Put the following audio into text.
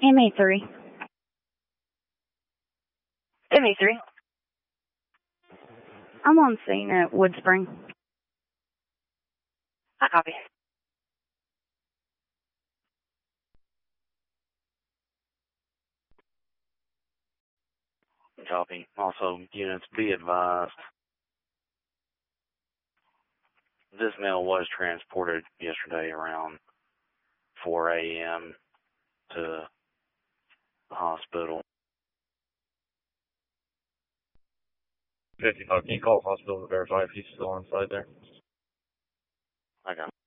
MA3. MA3. I'm on scene at Woodspring. I copy. Copy. Also, units, be advised. This mail was transported yesterday around 4 a.m. to the hospital. 55, can you call the hospital to verify if he's still on site there? I got